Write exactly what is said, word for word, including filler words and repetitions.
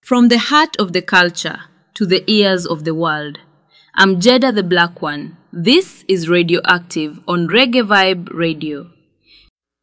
From the heart of the culture to the ears of the world. I'm Jeda the Black One. This is Radioactive on Reggae Vibe Radio.